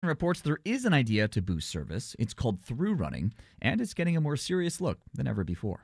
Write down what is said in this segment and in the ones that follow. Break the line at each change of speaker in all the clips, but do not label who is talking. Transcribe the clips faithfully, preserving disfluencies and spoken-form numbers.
Reports there is an idea to boost service. It's called through running, and it's getting a more serious look than ever before.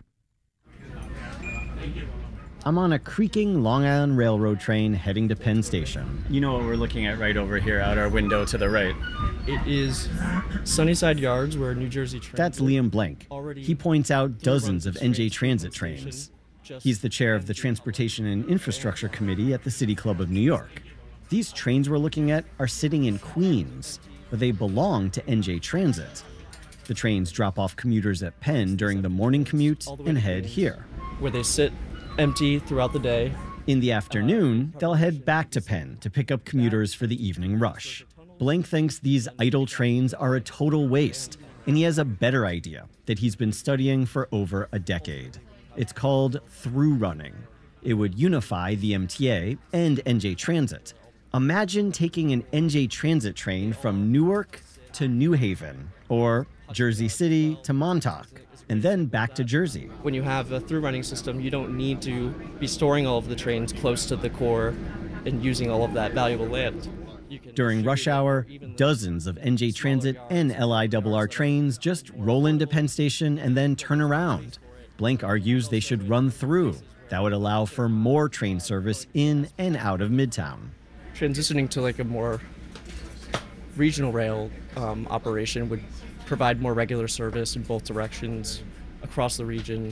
I'm on a creaking Long Island Railroad train heading to Penn Station.
You know what we're looking at right over here out our window to the right?
It is Sunnyside Yards, where New Jersey Transit.
That's Liam Blank. He points out dozens of N J Transit trains. He's the chair of the Transportation and Infrastructure Committee at the City Club of New York. These trains we're looking at are sitting in Queens, but they belong to N J Transit. The trains drop off commuters at Penn during the morning commute and head here,
where they sit empty throughout the day.
In the afternoon, they'll head back to Penn to pick up commuters for the evening rush. Blank thinks these idle trains are a total waste, and he has a better idea that he's been studying for over a decade. It's called through running. It would unify the M T A and N J Transit. Imagine taking an N J Transit train from Newark to New Haven, or Jersey City to Montauk, and then back to Jersey.
When you have a through running system, you don't need to be storing all of the trains close to the core and using all of that valuable land.
During rush hour, dozens of N J Transit and L I R R trains just roll into Penn Station and then turn around. Blank argues they should run through. That would allow for more train service in and out of Midtown.
Transitioning to like a more regional rail um, operation would provide more regular service in both directions across the region.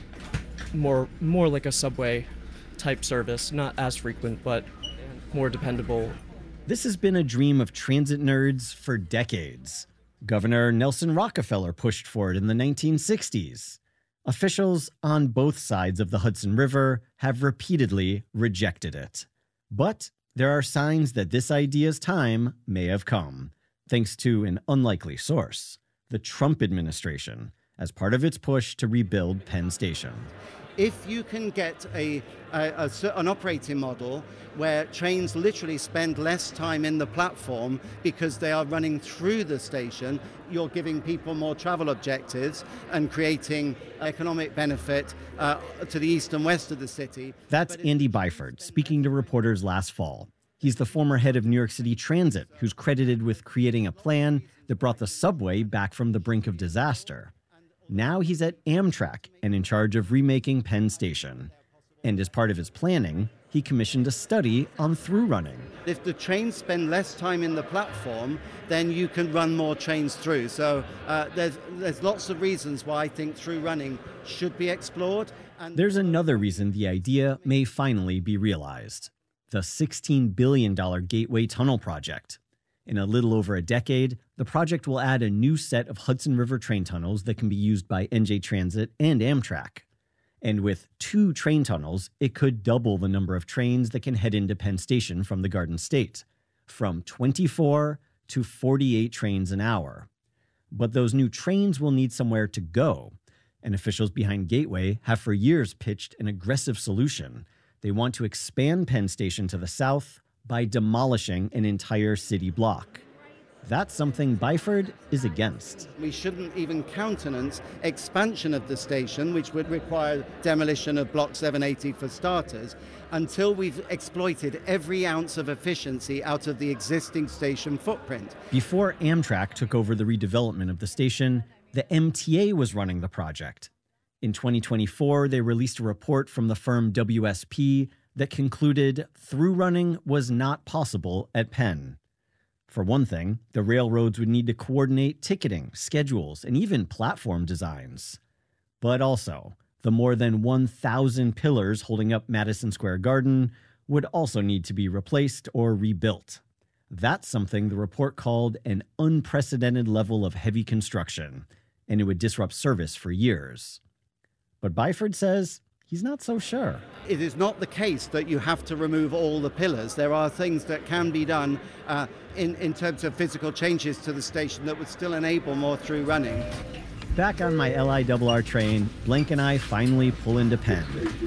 More, more like a subway type service, not as frequent, but more dependable.
This has been a dream of transit nerds for decades. Governor Nelson Rockefeller pushed for it in the nineteen sixties. Officials on both sides of the Hudson River have repeatedly rejected it. But there are signs that this idea's time may have come, thanks to an unlikely source, the Trump administration, as part of its push to rebuild Penn Station.
If you can get a, a, a, an operating model where trains literally spend less time in the platform because they are running through the station, you're giving people more travel objectives and creating economic benefit uh, to the east and west of the city.
That's Andy Byford speaking to reporters last fall. He's the former head of New York City Transit, who's credited with creating a plan that brought the subway back from the brink of disaster. Now he's at Amtrak and in charge of remaking Penn Station. And as part of his planning, he commissioned a study on through running.
If the trains spend less time in the platform, then you can run more trains through. So uh, there's, there's lots of reasons why I think through running should be explored. And
there's another reason the idea may finally be realized: the sixteen billion dollars Gateway Tunnel project. In a little over a decade, the project will add a new set of Hudson River train tunnels that can be used by N J Transit and Amtrak. And with two train tunnels, it could double the number of trains that can head into Penn Station from the Garden State, from twenty-four to forty-eight trains an hour. But those new trains will need somewhere to go, and officials behind Gateway have for years pitched an aggressive solution. They want to expand Penn Station to the south by demolishing an entire city block. That's something Byford is against.
We shouldn't even countenance expansion of the station, which would require demolition of Block seven eighty for starters, until we've exploited every ounce of efficiency out of the existing station footprint.
Before Amtrak took over the redevelopment of the station, the M T A was running the project. In twenty twenty-four, they released a report from the firm W S P that concluded through running was not possible at Penn. For one thing, the railroads would need to coordinate ticketing, schedules, and even platform designs. But also, the more than one thousand pillars holding up Madison Square Garden would also need to be replaced or rebuilt. That's something the report called an unprecedented level of heavy construction, and it would disrupt service for years. But Byford says he's not so sure.
It is not the case that you have to remove all the pillars. There are things that can be done uh, in, in terms of physical changes to the station that would still enable more through running.
Back on my L I R R train, Blank and I finally pull into Penn.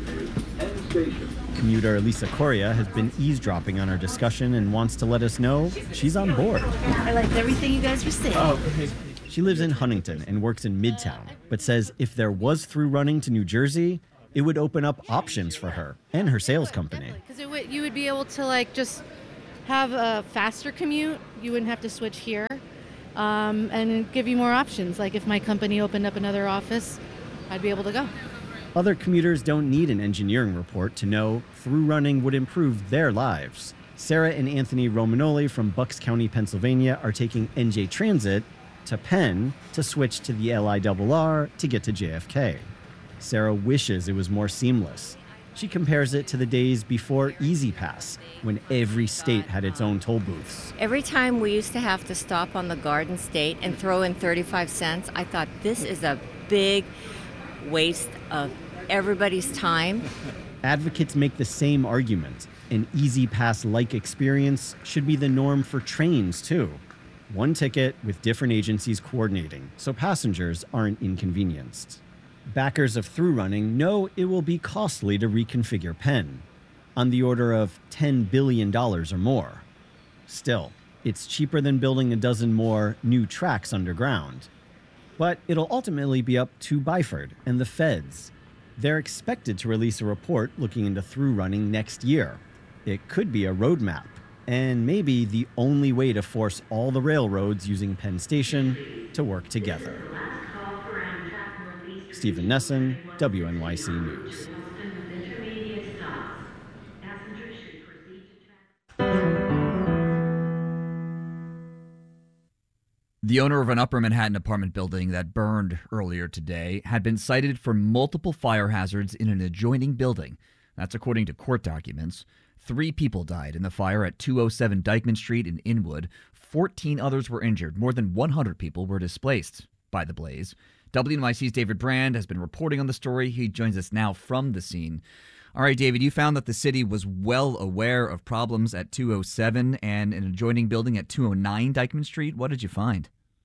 Commuter Lisa Coria has been eavesdropping on our discussion and wants to let us know she's on board.
I liked everything you guys were saying. Oh,
she lives in Huntington and works in Midtown, but says if there was through running to New Jersey, it would open up options for her and her sales company.
Because you would be able to like just
have a faster commute. You wouldn't have to switch here, um, and give you more options. Like if my company opened up another office, I'd be able to go.
Other commuters don't need an engineering report to know through running would improve their lives. Sarah and Anthony Romanoli from Bucks County, Pennsylvania are taking N J Transit to Penn to switch to the L I R R to get to J F K. Sarah wishes it was more seamless. She compares it to the days before Easy Pass, when every state had its own toll booths.
Every time we used to have to stop on the Garden State and throw in thirty-five cents, I thought this is a big waste of everybody's time.
Advocates make the same argument. An Easy Pass-like experience should be the norm for trains, too. One ticket with different agencies coordinating, so passengers aren't inconvenienced. Backers of Through Running know it will be costly to reconfigure Penn, on the order of ten billion dollars or more. Still, it's cheaper than building a dozen more new tracks underground. But it'll ultimately be up to Byford and the feds. They're expected to release a report looking into Through Running next year. It could be a roadmap, and maybe the only way to force all the railroads using Penn Station to work together. Stephen Nesson, W N Y C News.
The owner of an Upper Manhattan apartment building that burned earlier today had been cited for multiple fire hazards in an adjoining building. That's according to court documents. Three people died in the fire at two oh seven Dyckman Street in Inwood. fourteen others were injured. More than one hundred people were displaced by the blaze. W N Y C's David Brand has been reporting on the story. He joins us now from the scene. All right, David, you found that the city was well aware of problems at two oh seven and an adjoining building at two oh nine Dyckman Street. What did you find?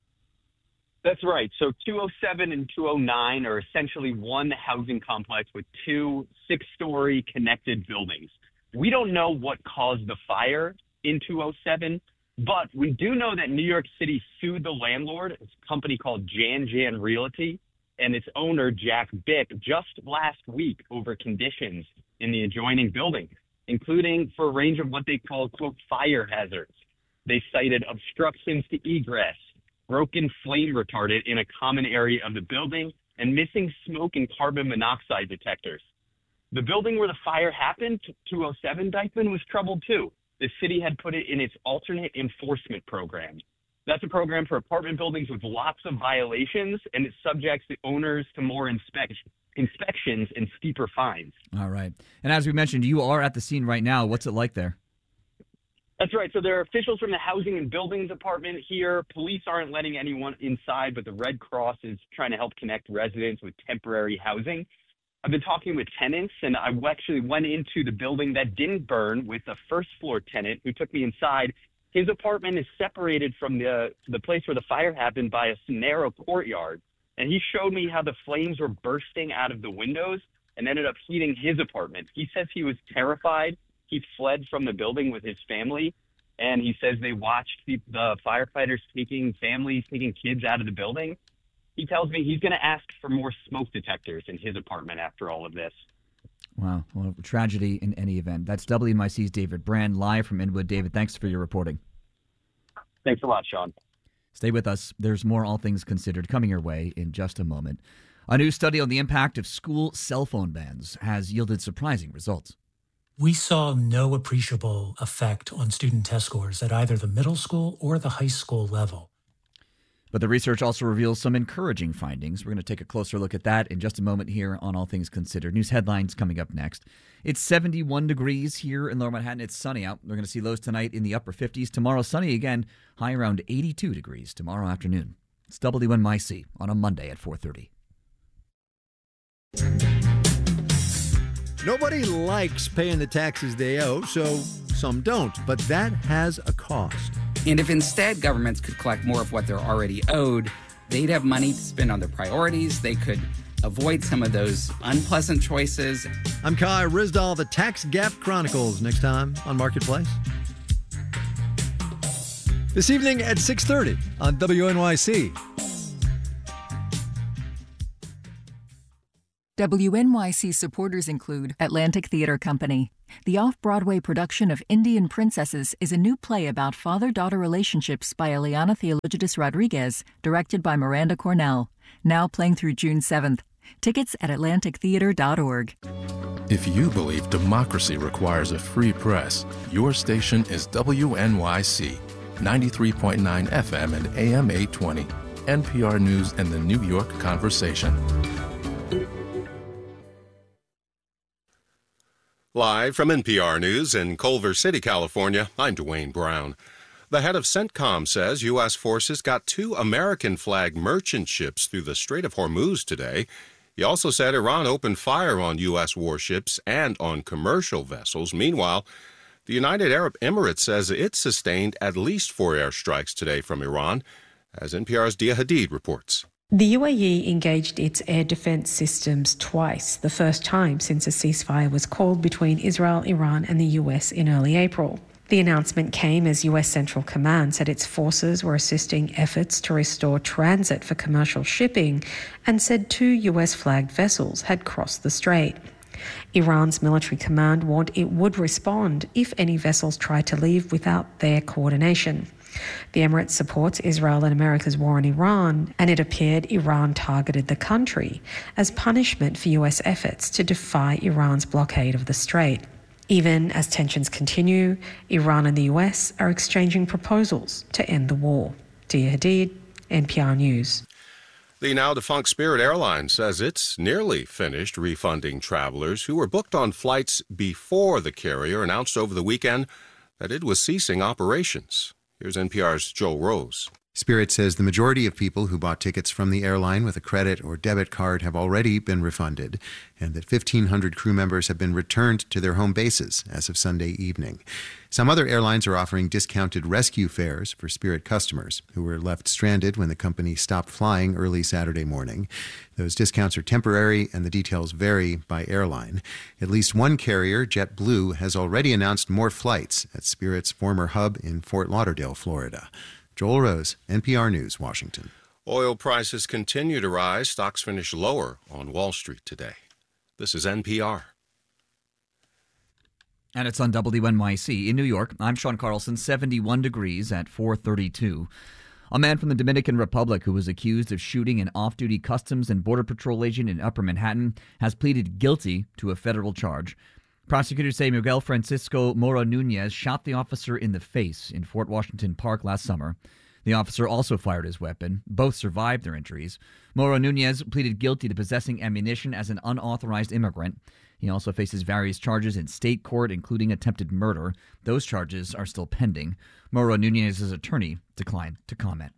That's right. So two oh seven and two oh nine are essentially one housing complex with two six-story connected buildings. We don't know what caused the fire in two oh seven, but we do know that New York City sued the landlord, it's a company called Jan Jan Realty, and its owner, Jack Bick, just last week over conditions in the adjoining building, including for a range of what they call, quote, fire hazards. They cited obstructions to egress, broken flame retardant in a common area of the building, and missing smoke and carbon monoxide detectors. The building where the fire happened, two oh seven Dyckman, was troubled too. The city had put it in its alternate enforcement program. That's a program for apartment buildings with lots of violations, and it subjects the owners to more inspect- inspections and steeper fines.
All right. And as we mentioned, you are at the scene right now. What's it like there?
That's right. So there are officials from the Housing and Buildings Department here. Police aren't letting anyone inside, but the Red Cross is trying to help connect residents with temporary housing. I've been talking with tenants, and I actually went into the building that didn't burn with a first-floor tenant who took me inside. His apartment is separated from the the place where the fire happened by a narrow courtyard, and he showed me how the flames were bursting out of the windows and ended up heating his apartment. He says he was terrified. He fled from the building with his family, and he says they watched the, the firefighters taking families, taking kids out of the building. He tells me he's going to ask for more smoke detectors in his apartment after all of this.
Wow. Well, tragedy in any event. That's W N Y C's David Brand, live from Inwood. David, thanks for your reporting.
Thanks a lot, Sean.
Stay with us. There's more All Things Considered coming your way in just a moment. A new study on the impact of school cell phone bans has yielded surprising results.
We saw no appreciable effect on student test scores at either the middle school or the high school level.
But the research also reveals some encouraging findings. We're going to take a closer look at that in just a moment here on All Things Considered. News headlines coming up next. It's seventy-one degrees here in Lower Manhattan. It's sunny out. We're going to see lows tonight in the upper fifties. Tomorrow, sunny again, high around eighty-two degrees tomorrow afternoon. It's W N Y C on a Monday at four thirty.
Nobody likes paying the taxes they owe, so some don't. But that has a cost.
And if instead governments could collect more of what they're already owed, they'd have money to spend on their priorities. They could avoid some of those unpleasant choices.
I'm Kai Rizdal, the Tax Gap Chronicles, next time on Marketplace. This evening at six thirty on W N Y C.
W N Y C supporters include Atlantic Theater Company. The off-Broadway production of Indian Princesses is a new play about father-daughter relationships by Eliana Theologides Rodriguez, directed by Miranda Cornell. Now playing through June seventh. Tickets at atlantic theater dot org.
If you believe democracy requires a free press, your station is W N Y C, ninety-three point nine F M and A M eight twenty, N P R News and the New York Conversation.
Live from N P R News in Culver City, California, I'm Dwayne Brown. The head of CENTCOM says U S forces got two American flag merchant ships through the Strait of Hormuz today. He also said Iran opened fire on U S warships and on commercial vessels. Meanwhile, the United Arab Emirates says it sustained at least four airstrikes today from Iran, as N P R's Dia Hadid reports.
The U A E engaged its air defense systems twice, the first time since a ceasefire was called between Israel, Iran and the U S in early April. The announcement came as U S Central Command said its forces were assisting efforts to restore transit for commercial shipping and said two U S-flagged vessels had crossed the strait. Iran's military command warned it would respond if any vessels tried to leave without their coordination. The Emirates supports Israel and America's war in Iran, and it appeared Iran targeted the country as punishment for U S efforts to defy Iran's blockade of the strait. Even as tensions continue, Iran and the U S are exchanging proposals to end the war. Dia Hadid, N P R News.
The now-defunct Spirit Airlines says it's nearly finished refunding travelers who were booked on flights before the carrier announced over the weekend that it was ceasing operations. Here's N P R's Joel Rose.
Spirit says the majority of people who bought tickets from the airline with a credit or debit card have already been refunded, and that fifteen hundred crew members have been returned to their home bases as of Sunday evening. Some other airlines are offering discounted rescue fares for Spirit customers who were left stranded when the company stopped flying early Saturday morning. Those discounts are temporary, and the details vary by airline. At least one carrier, JetBlue, has already announced more flights at Spirit's former hub in Fort Lauderdale, Florida. Joel Rose, N P R News, Washington.
Oil prices continue to rise. Stocks finish lower on Wall Street today. This is N P R.
And it's on W N Y C. In New York, I'm Sean Carlson, seventy-one degrees at four thirty-two. A man from the Dominican Republic who was accused of shooting an off-duty Customs and Border Patrol agent in Upper Manhattan has pleaded guilty to a federal charge. Prosecutors say Miguel Francisco Mora Nunez shot the officer in the face in Fort Washington Park last summer. The officer also fired his weapon. Both survived their injuries. Mora Nunez pleaded guilty to possessing ammunition as an unauthorized immigrant. He also faces various charges in state court, including attempted murder. Those charges are still pending. Mora Nunez's attorney declined to comment.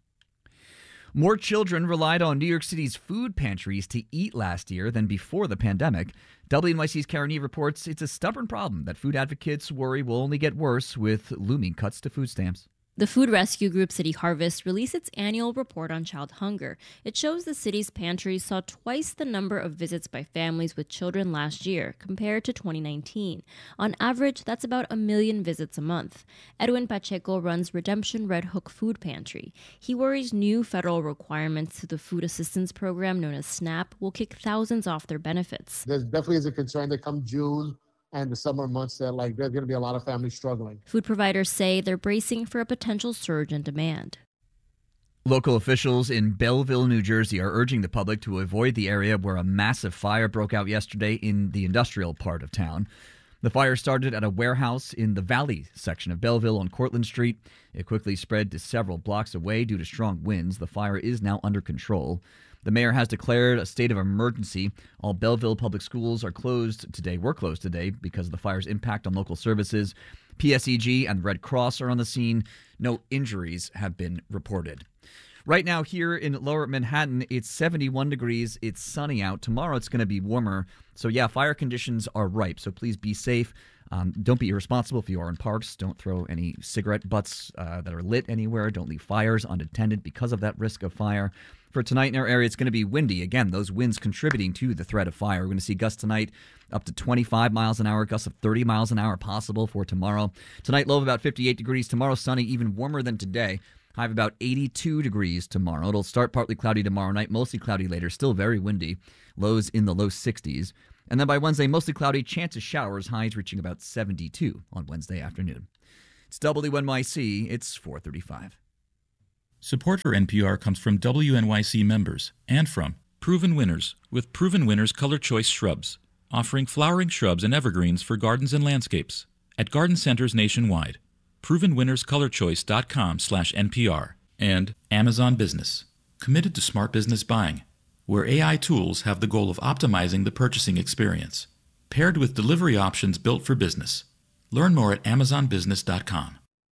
More children relied on New York City's food pantries to eat last year than before the pandemic. W N Y C's Karen E reports it's a stubborn problem that food advocates worry will only get worse with looming cuts to food stamps.
The food rescue group City Harvest released its annual report on child hunger. It shows the city's pantries saw twice the number of visits by families with children last year compared to twenty nineteen. On average, that's about a million visits a month. Edwin Pacheco runs Redemption Red Hook Food Pantry. He worries new federal requirements to the food assistance program known as SNAP will kick thousands off their benefits.
There definitely is a concern that come June and the summer months that like there's going to be a lot of families struggling.
Food providers say they're bracing for a potential surge in demand.
Local officials in Belleville, New Jersey are urging the public to avoid the area where a massive fire broke out yesterday in the industrial part of town. The fire started at a warehouse in the Valley section of Belleville on Cortlandt Street. It quickly spread to several blocks away due to strong winds. The fire is now under control. The mayor has declared a state of emergency. All Belleville public schools are closed today, were closed today because of the fire's impact on local services. P S E G and the Red Cross are on the scene. No injuries have been reported. Right now here in Lower Manhattan, it's seventy-one degrees. It's sunny out. Tomorrow it's going to be warmer. So yeah, fire conditions are ripe. So please be safe. Um, don't be irresponsible if you are in parks. Don't throw any cigarette butts uh, that are lit anywhere. Don't leave fires unattended because of that risk of fire. For tonight in our area, it's going to be windy. Again, those winds contributing to the threat of fire. We're going to see gusts tonight up to twenty-five miles an hour, gusts of thirty miles an hour possible for tomorrow. Tonight, low of about fifty-eight degrees. Tomorrow, sunny, even warmer than today. High of about eighty-two degrees tomorrow. It'll start partly cloudy tomorrow night, mostly cloudy later, still very windy. Lows in the low sixties. And then by Wednesday, mostly cloudy, chance of showers, highs reaching about seventy-two on Wednesday afternoon. It's W N Y C. It's four thirty-five.
Support for N P R comes from W N Y C members and from Proven Winners with Proven Winners Color Choice Shrubs, offering flowering shrubs and evergreens for gardens and landscapes at garden centers nationwide. proven winners color choice dot com slash N P R. And Amazon Business, committed to smart business buying, where A I tools have the goal of optimizing the purchasing experience, paired with delivery options built for business. Learn more at amazon business dot com.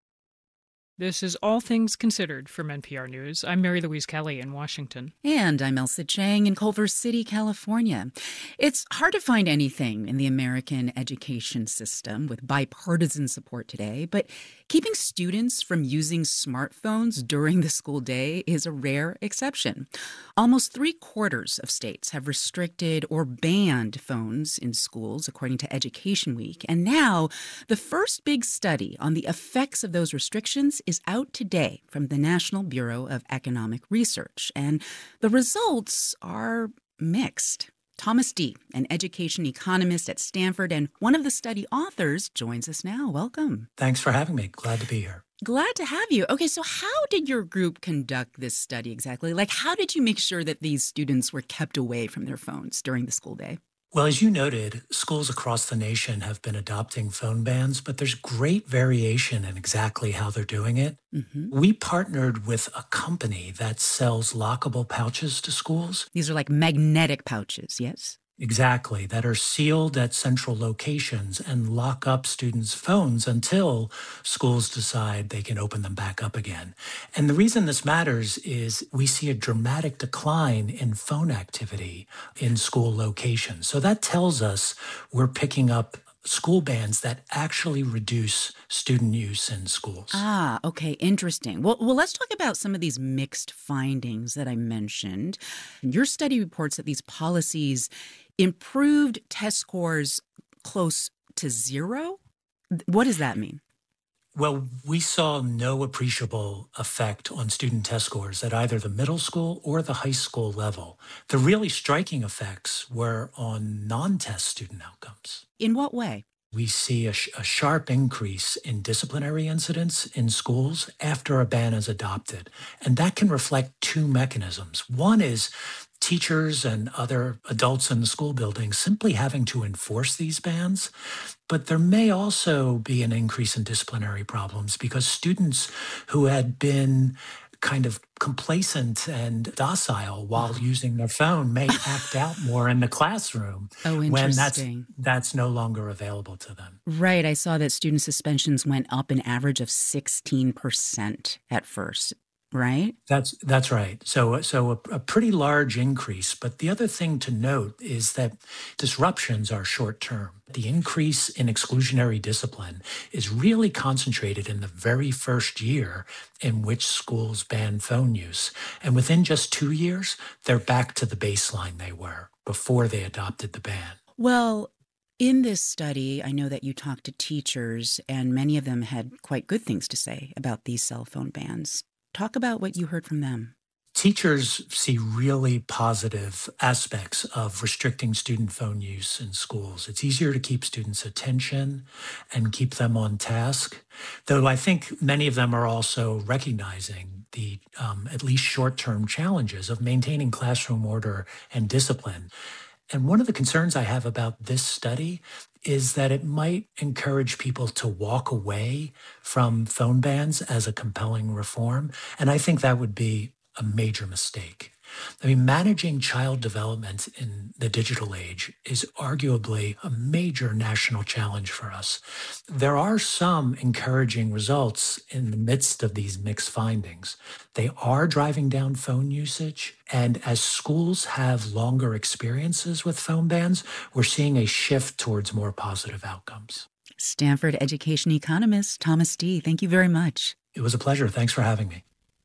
This is All Things Considered from N P R News. I'm Mary Louise Kelly in Washington.
And I'm Elsa Chang in Culver City, California. It's hard to find anything in the American education system with bipartisan support today, but keeping students from using smartphones during the school day is a rare exception. Almost three quarters of states have restricted or banned phones in schools, according to Education Week. And now, the first big study on the effects of those restrictions is out today from the National Bureau of Economic Research, and the results are mixed. Thomas Dee, an education economist at Stanford and one of the study authors, joins us now. Welcome.
Thanks for having me. Glad to be here.
Glad to have you. Okay, so how did your group conduct this study exactly? Like, how did you make sure that these students were kept away from their phones during the school day?
Well, as you noted, schools across the nation have been adopting phone bans, but there's great variation in exactly how they're doing it. Mm-hmm. We partnered with a company that sells lockable pouches to schools.
These are like magnetic pouches, yes?
Exactly, that are sealed at central locations and lock up students' phones until schools decide they can open them back up again. And the reason this matters is we see a dramatic decline in phone activity in school locations. So that tells us we're picking up school bans that actually reduce student use in schools.
Ah, okay, interesting. Well, well, let's talk about some of these mixed findings that I mentioned. Your study reports that these policies improved test scores close to zero. What does that mean?
Well, we saw no appreciable effect on student test scores at either the middle school or the high school level. The really striking effects were on non-test student outcomes.
In what way?
We see a, sh- a sharp increase in disciplinary incidents in schools after a ban is adopted. And that can reflect two mechanisms. One is teachers and other adults in the school building simply having to enforce these bans. But there may also be an increase in disciplinary problems because students who had been kind of complacent and docile while using their phone may act out more in the classroom
oh,
when that's, that's no longer available to them.
Right. I saw that student suspensions went up an average of sixteen percent at first. Right?
That's that's right. So so a, a pretty large increase. But the other thing to note is that disruptions are short term. The increase in exclusionary discipline is really concentrated in the very first year in which schools ban phone use. And within just two years, they're back to the baseline they were before they adopted the ban.
Well, in this study, I know that you talked to teachers, and many of them had quite good things to say about these cell phone bans. Talk about what you heard from them.
Teachers see really positive aspects of restricting student phone use in schools. It's easier to keep students' attention and keep them on task, though I think many of them are also recognizing the um, at least short-term challenges of maintaining classroom order and discipline. And one of the concerns I have about this study is that it might encourage people to walk away from phone bans as a compelling reform. And I think that would be a major mistake. I mean, managing child development in the digital age is arguably a major national challenge for us. There are some encouraging results in the midst of these mixed findings. They are driving down phone usage. And as schools have longer experiences with phone bans, we're seeing a shift towards more positive outcomes.
Stanford education economist Thomas Dee, thank you very much.
It was a pleasure. Thanks for having me.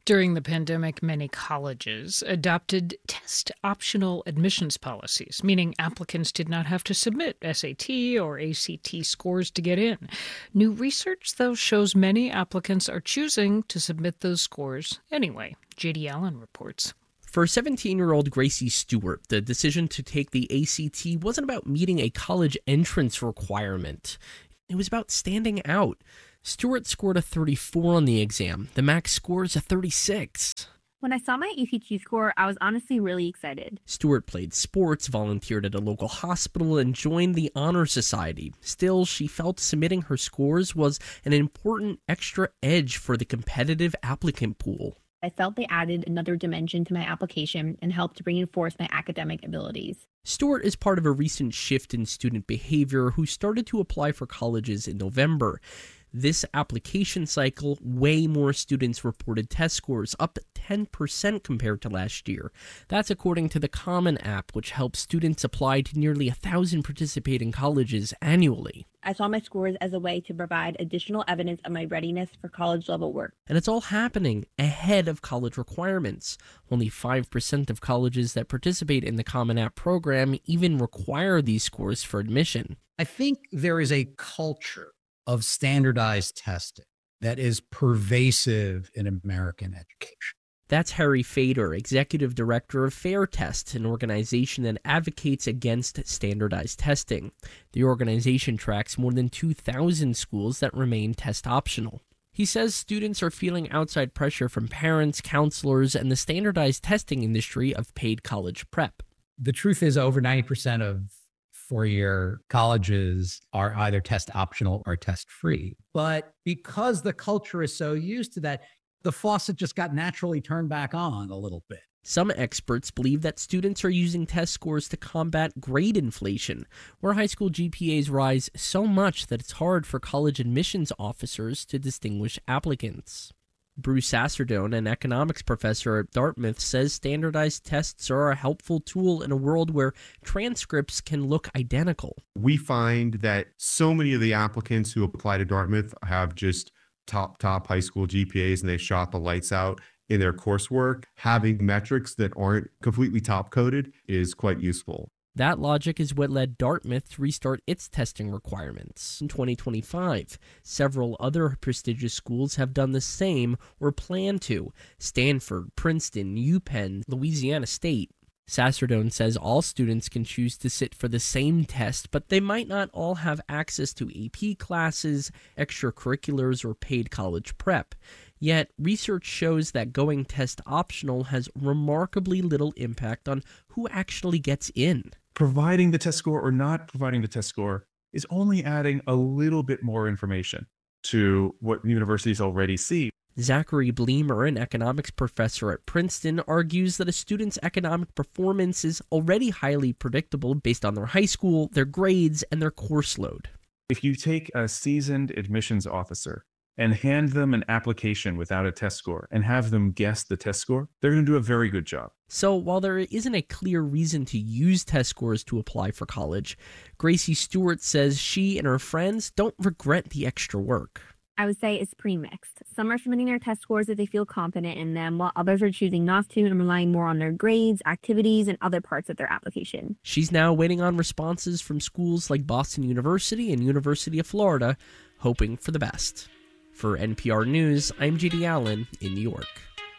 During the pandemic, many colleges adopted test-optional admissions policies, meaning applicants did not have to submit S A T or A C T scores to get in. New research, though, shows many applicants are choosing to submit those scores anyway. J D Allen reports.
For seventeen-year-old Gracie Stewart, the decision to take the A C T wasn't about meeting a college entrance requirement. It was about standing out. Stewart scored a thirty-four on the exam. The max score is a thirty-six.
When I saw my A C T score, I was honestly really excited.
Stewart played sports, volunteered at a local hospital, and joined the Honor Society. Still, she felt submitting her scores was an important extra edge for the competitive applicant pool.
I felt they added another dimension to my application and helped reinforce my academic abilities.
Stewart is part of a recent shift in student behavior who started to apply for colleges in November. This application cycle, way more students reported test scores, up ten percent compared to last year. That's according to the Common App, which helps students apply to nearly a thousand participating colleges annually.
I saw my scores as a way to provide additional evidence of my readiness for college-level work.
And it's all happening ahead of college requirements. Only five percent of colleges that participate in the Common App program even require these scores for admission.
I think there is a culture of standardized testing that is pervasive in American education.
That's Harry Fader, Executive Director of Fair Test, an organization that advocates against standardized testing. The organization tracks more than two thousand schools that remain test optional. He says students are feeling outside pressure from parents, counselors, and the standardized testing industry of paid college prep.
The truth is over ninety percent of four-year colleges are either test optional or test free. But because the culture is so used to that, the faucet just got naturally turned back on a little bit.
Some experts believe that students are using test scores to combat grade inflation, where high school G P As rise so much that it's hard for college admissions officers to distinguish applicants. Bruce Sasserdone, an economics professor at Dartmouth, says standardized tests are a helpful tool in a world where transcripts can look identical.
We find that so many of the applicants who apply to Dartmouth have just top, top high school G P As and they shot the lights out in their coursework. Having metrics that aren't completely top-coded is quite useful.
That logic is what led Dartmouth to restart its testing requirements in twenty twenty-five. Several other prestigious schools have done the same or plan to. Stanford, Princeton, UPenn, Louisiana State. Sasserdone says all students can choose to sit for the same test, but they might not all have access to A P classes, extracurriculars, or paid college prep. Yet, research shows that going test optional has remarkably little impact on who actually gets in.
Providing the test score or not providing the test score is only adding a little bit more information to what universities already see.
Zachary Bleemer, an economics professor at Princeton, argues that a student's economic performance is already highly predictable based on their high school, their grades, and their course load.
If you take a seasoned admissions officer and hand them an application without a test score and have them guess the test score, they're going to do a very good job.
So while there isn't a clear reason to use test scores to apply for college, Gracie Stewart says she and her friends don't regret the extra work.
I would say it's pretty mixed. Some are submitting their test scores if they feel confident in them, while others are choosing not to and relying more on their grades, activities, and other parts of their application.
She's now waiting on responses from schools like Boston University and University of Florida, hoping for the best. For N P R News, I'm J D Allen in New York.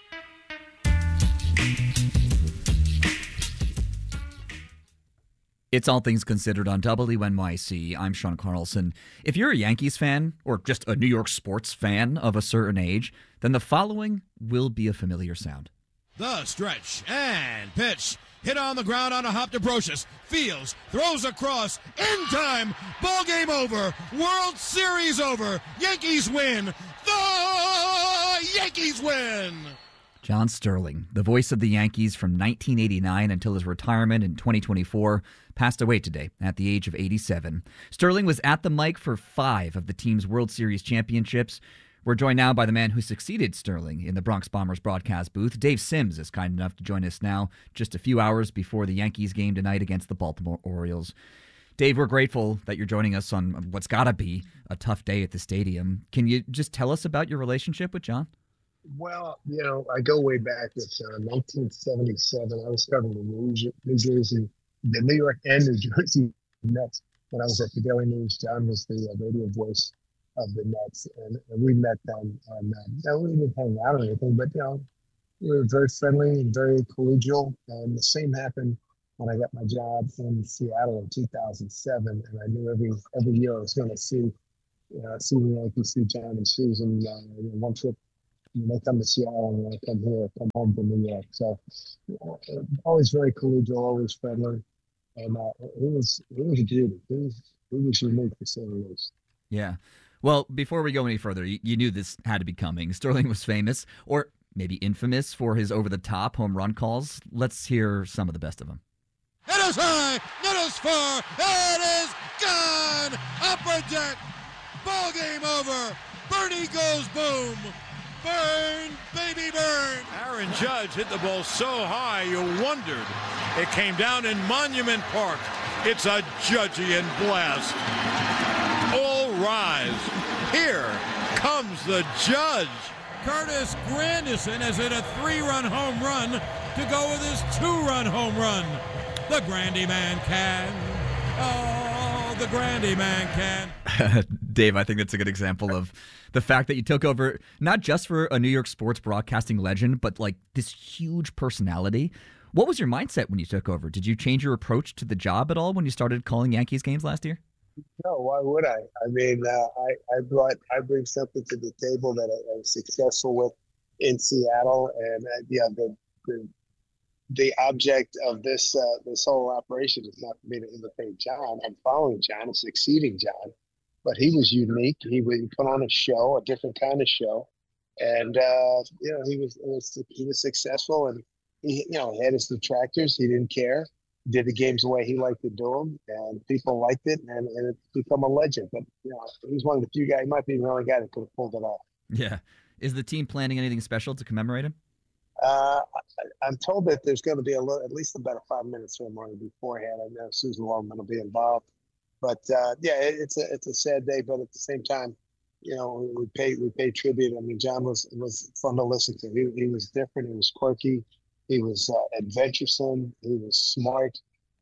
It's All Things Considered on W N Y C. I'm Sean Carlson. If you're a Yankees fan or just a New York sports fan of a certain age, then the following will be a familiar sound.
The stretch and pitch. Hit on the ground on a hop to Brocious. Fields, throws across, in time. Ball game over. World Series over. Yankees win. The Yankees win.
John Sterling, the voice of the Yankees from nineteen eighty-nine until his retirement in twenty twenty-four, passed away today at the age of eighty-seven. Sterling was at the mic for five of the team's World Series championships. We're joined now by the man who succeeded Sterling in the Bronx Bombers broadcast booth. Dave Sims is kind enough to join us now just a few hours before the Yankees game tonight against the Baltimore Orioles. Dave, we're grateful that you're joining us on what's got to be a tough day at the stadium. Can you just tell us about your relationship with John?
Well, you know, I go way back. It's uh, nineteen seventy-seven. I was covering the New, Jer- New Jersey, the New York and New Jersey Nets when I was at the Daily News. John was the uh, radio voice of the Nets, and, and we met them. And uh, no, we didn't hang out or anything, but you know, we were very friendly and very collegial. And the same happened when I got my job in Seattle in two thousand seven, and I knew every every year I was going to see, uh, see the Yankees, see John and Susan. Uh, you know, one trip. When they come to Seattle and when I come here, come home to New York. So uh, always very collegial, always friendly. And uh, it was it was a beauty. It was, it was unique to say the least.
Yeah. Well, before we go any further, you, you knew this had to be coming. Sterling was famous, or maybe infamous, for his over-the-top home run calls. Let's hear some of the best of them.
It is high, it is far, it is gone! Upper deck, ball game over. Bernie goes boom. Burn, baby, burn. Aaron Judge hit the ball so high you wondered. It came down in Monument Park. It's a Judgian blast. All rise. Here comes the Judge. Curtis Granderson has hit a three-run home run to go with his two-run home run. The Grandy Man can. Oh, the Grandy Man can.
Dave, I think that's a good example of the fact that you took over not just for a New York sports broadcasting legend, but like this huge personality. What was your mindset when you took over? Did you change your approach to the job at all when you started calling Yankees games last year?
No, why would I? I mean, uh, I, I brought, I bring something to the table that I, I was successful with in Seattle. And uh, yeah, the, the, the object of this, uh, this whole operation is not for me to imitate John. I'm following John and succeeding John. But he was unique. He would put on a show, a different kind of show, and uh, you know he was, was he was successful, and he you know he had his detractors. He didn't care. He did the games the way he liked to do them, and people liked it, and, and it's become a legend. But you know he's one of the few guys. He might be the only guy that could have pulled it off.
Yeah. Is the team planning anything special to commemorate him?
Uh, I, I'm told that there's going to be a little, at least about a five minute ceremony beforehand. I know Susan Waldman will be involved. But uh, yeah, it, it's a it's a sad day, but at the same time, you know, we pay we pay tribute. I mean, John was was fun to listen to. He he was different. He was quirky. He was uh, adventuresome. He was smart.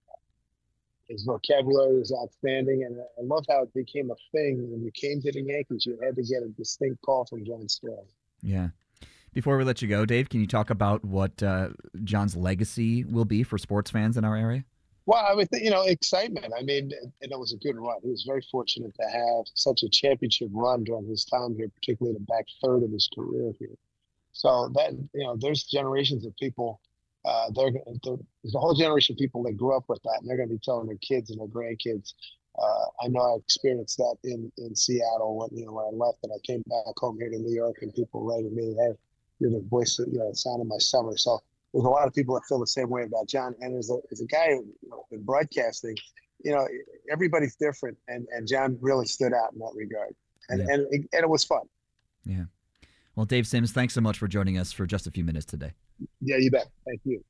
His vocabulary was outstanding, and I love how it became a thing. When you came to the Yankees, you had to get a distinct call from John Sterling.
Yeah. Before we let you go, Dave, can you talk about what uh, John's legacy will be for sports fans in our area?
Well, I would think, you know, excitement. I mean, and it was a good run. He was very fortunate to have such a championship run during his time here, particularly the back third of his career here. So that, you know, there's generations of people, uh, they're, they're, there's a whole generation of people that grew up with that, and they're going to be telling their kids and their grandkids. Uh, I know I experienced that in, in Seattle when, you know, when I left and I came back home here to New York, and people writing me, hey, you're the voice, of, you know, the sound of my summer. So there's a lot of people that feel the same way about John. And as a, as a guy you know, in broadcasting, you know, everybody's different. And, and John really stood out in that regard. And, yeah. and, and it was fun.
Yeah. Well, Dave Sims, thanks so much for joining us for just a few minutes today.
Yeah, you bet. Thank you.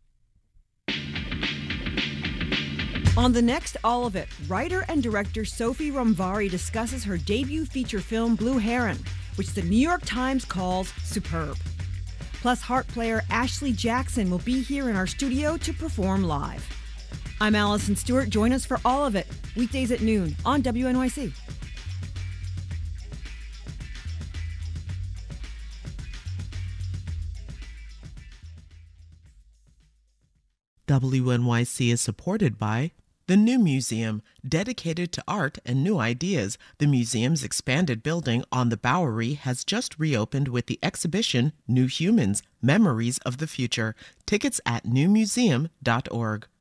On the next All of It, writer and director Sophie Romvari discusses her debut feature film, Blue Heron, which the New York Times calls superb. Plus, harp player Ashley Jackson will be here in our studio to perform live. I'm Allison Stewart. Join us for All of It, weekdays at noon on W N Y C.
W N Y C is supported by the New Museum, dedicated to art and new ideas. The museum's expanded building on the Bowery has just reopened with the exhibition New Humans, Memories of the Future. Tickets at new museum dot org.